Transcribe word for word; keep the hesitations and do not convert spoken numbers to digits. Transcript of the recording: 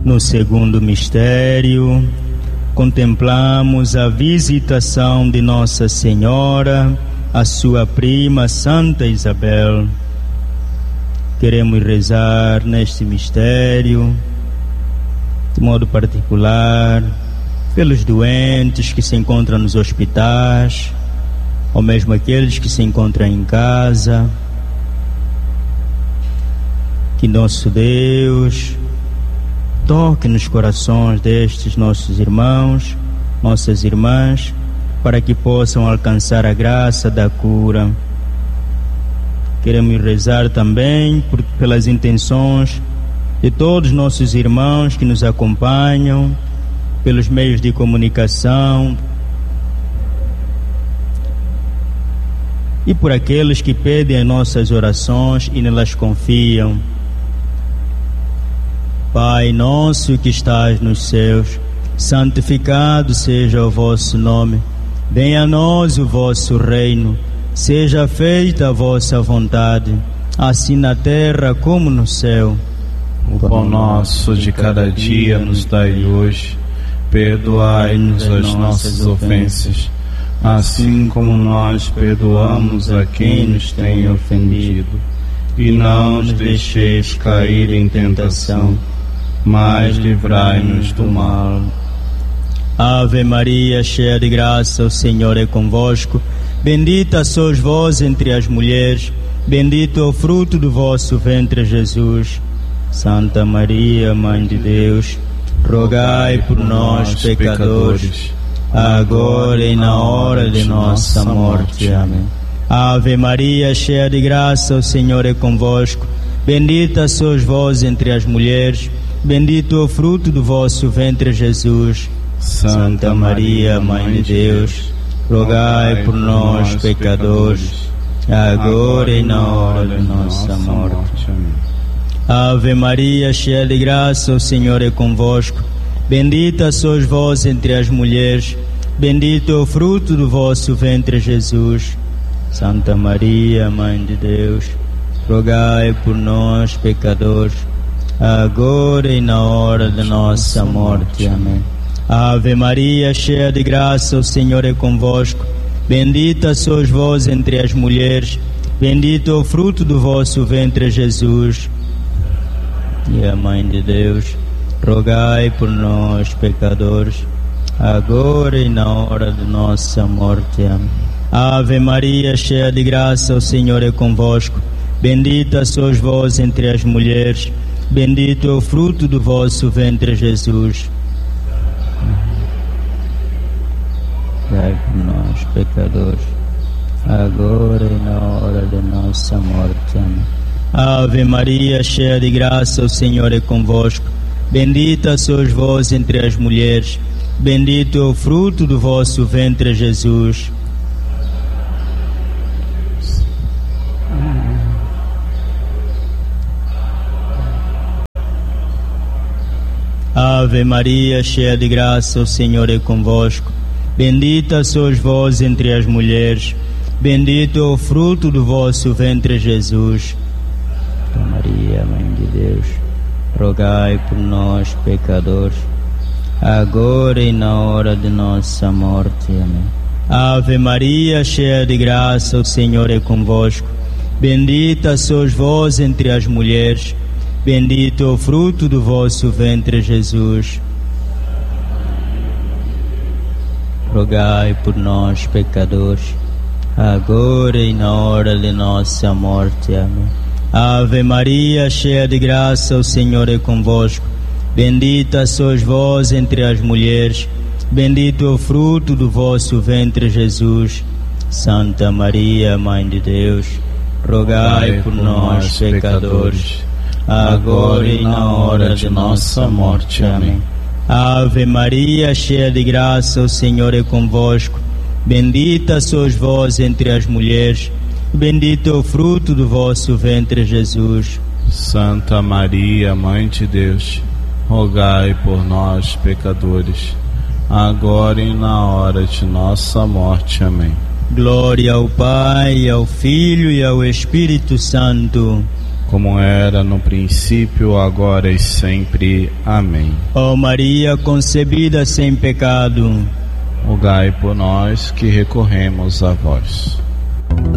No segundo mistério, contemplamos a visitação de Nossa Senhora à sua prima Santa Isabel. Queremos rezar neste mistério, de modo particular, pelos doentes que se encontram nos hospitais, ou mesmo aqueles que se encontram em casa. Que nosso Deus toque nos corações destes nossos irmãos, nossas irmãs, para que possam alcançar a graça da cura. Queremos rezar também por, pelas intenções de todos os nossos irmãos que nos acompanham pelos meios de comunicação e por aqueles que pedem as nossas orações e nelas confiam. Pai nosso que estás nos céus, santificado seja o vosso nome. Venha a nós o vosso reino. Seja feita a vossa vontade, assim na terra como no céu. O pão nosso de cada dia nos dai hoje. Perdoai-nos as nossas ofensas, assim como nós perdoamos a quem nos tem ofendido. E não nos deixeis cair em tentação, mas livrai-nos do mal. Ave Maria, cheia de graça, o Senhor é convosco. Bendita sois vós entre as mulheres, bendito é o fruto do vosso ventre, Jesus. Santa Maria, Mãe de Deus, rogai por nós, pecadores, agora e na hora de nossa morte. Amém. Ave Maria, cheia de graça, o Senhor é convosco. Bendita sois vós entre as mulheres, bendito é o fruto do vosso ventre, Jesus. Santa Maria, Mãe de Deus, rogai por nós, pecadores, agora e na hora de nossa morte. Ave Maria, cheia de graça, o Senhor é convosco. Bendita sois vós entre as mulheres, bendito é o fruto do vosso ventre, Jesus. Santa Maria, Mãe de Deus, rogai por nós, pecadores, agora e na hora de nossa morte. Amém. Ave Maria, cheia de graça, o Senhor é convosco. Bendita sois vós entre as mulheres, bendito é o fruto do vosso ventre, Jesus. E a Mãe de Deus, rogai por nós, pecadores, agora e na hora de nossa morte. Amém. Ave Maria, cheia de graça, o Senhor é convosco. Bendita sois vós entre as mulheres, bendito é o fruto do vosso ventre, Jesus. Rogai por nós, pecadores, agora e na hora de nossa morte. Amém. Ave Maria, cheia de graça, o Senhor é convosco. Bendita sois vós entre as mulheres, bendito é o fruto do vosso ventre, Jesus. Ave Maria, cheia de graça, o Senhor é convosco. Bendita sois vós entre as mulheres, bendito é o fruto do vosso ventre, Jesus. Santa Maria, Mãe de Deus, rogai por nós, pecadores, agora e na hora de nossa morte. Amém. Ave Maria, cheia de graça, o Senhor é convosco. Bendita sois vós entre as mulheres, bendito é o fruto do vosso ventre, Jesus. Rogai por nós, pecadores, agora e na hora de nossa morte. Amém. Ave Maria, cheia de graça, o Senhor é convosco. Bendita sois vós entre as mulheres, bendito é o fruto do vosso ventre, Jesus. Santa Maria, Mãe de Deus, rogai por nós, pecadores, agora e na hora de nossa morte. Amém. Ave Maria, cheia de graça, o Senhor é convosco. Bendita sois vós entre as mulheres, bendito é o fruto do vosso ventre, Jesus. Santa Maria, Mãe de Deus, rogai por nós, pecadores, agora e na hora de nossa morte. Amém. Glória ao Pai, ao Filho e ao Espírito Santo, como era no princípio, agora e sempre. Amém. Ó Maria concebida sem pecado, rogai por nós que recorremos a vós.